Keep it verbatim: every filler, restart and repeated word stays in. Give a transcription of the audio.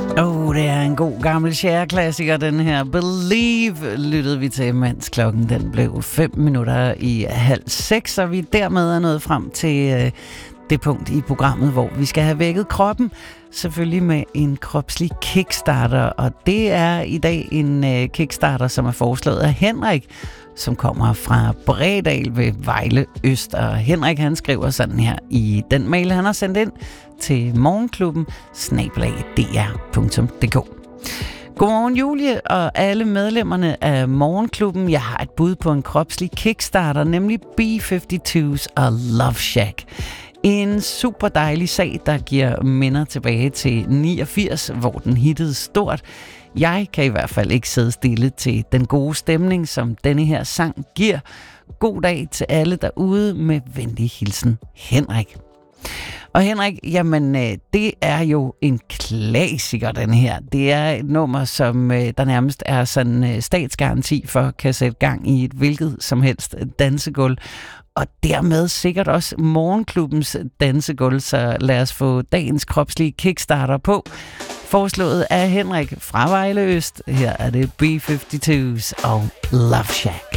Oh, det er en god gammel Cher-klassiker, den her. Believe lyttede vi til, mens klokken den blev fem minutter i halv seks, og vi dermed er nået frem til øh, det punkt i programmet, hvor vi skal have vækket kroppen, selvfølgelig med en kropslig kickstarter, og det er i dag en øh, kickstarter, som er foreslået af Henrik, som kommer fra Bredal ved Vejle Øst. Og Henrik, han skriver sådan her i den mail, han har sendt ind til morgenklubben snabel-a d r punktum d k. Godmorgen Julie og alle medlemmerne af morgenklubben. Jeg har et bud på en kropslig kickstarter, nemlig B femoghalvtreds og Love Shack. En super dejlig sag, der giver minder tilbage til niogfirs, hvor den hittede stort. Jeg kan i hvert fald ikke sidde stille til den gode stemning, som denne her sang giver. God dag til alle derude, med venlig hilsen, Henrik. Og Henrik, jamen det er jo en klassiker, den her. Det er et nummer, som der nærmest er sådan statsgaranti for, kan sætte gang i et hvilket som helst dansegulv. Og dermed sikkert også morgenklubbens dansegulv, så lad os få dagens kropslige kickstarter på. Foreslået af Henrik fra Vejle Øst. Her er det B femoghalvtreds og Love Shack.